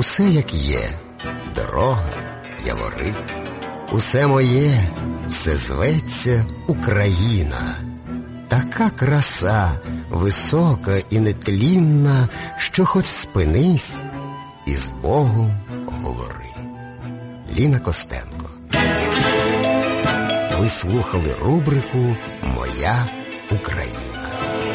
Усе як є, дорога, явори, усе моє, все зветься Україна. Така краса, висока і нетлінна, що хоч спинись і з Богом говори. Ліна Костенко. Ви слухали рубрику «Моя Україна».